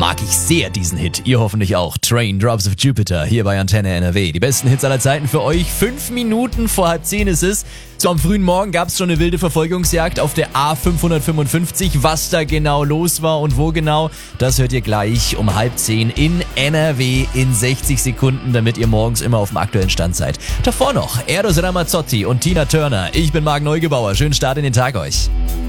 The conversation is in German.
mag ich sehr diesen Hit. Ihr hoffentlich auch. Train Drops of Jupiter hier bei Antenne NRW. Die besten Hits aller Zeiten für euch. 5 Minuten vor 9:30 ist es. So am frühen Morgen gab es schon eine wilde Verfolgungsjagd auf der A555. Was da genau los war und wo genau, das hört ihr gleich um 9:30 in NRW in 60 Sekunden, damit ihr morgens immer auf dem aktuellen Stand seid. Davor noch Eros Ramazzotti und Tina Turner. Ich bin Marc Neugebauer. Schönen Start in den Tag euch.